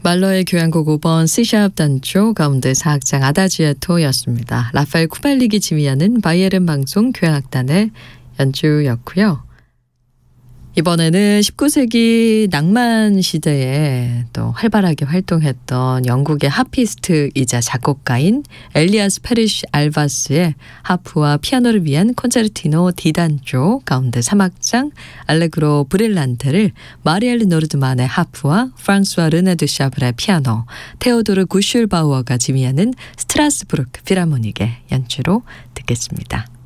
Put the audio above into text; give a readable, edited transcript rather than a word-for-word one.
말러의 교향곡 5번 C샵 단조 가운데 사악장 아다지아토였습니다. 라파엘 쿠발릭이 지휘하는 바이에른 방송 교향악단의 연주였고요. 이번에는 19세기 낭만 시대에 또 활발하게 활동했던 영국의 하피스트이자 작곡가인 엘리아스 페리쉬 알바스의 하프와 피아노를 위한 콘체르티노 D단조 가운데 3악장 알레그로 브릴란테를 마리엘 노르드만의 하프와 프랑스와 르네 드 샤블의 피아노, 테오도르 구슐바우어가 지휘하는 스트라스부르크 필하모닉의 연주로 듣겠습니다.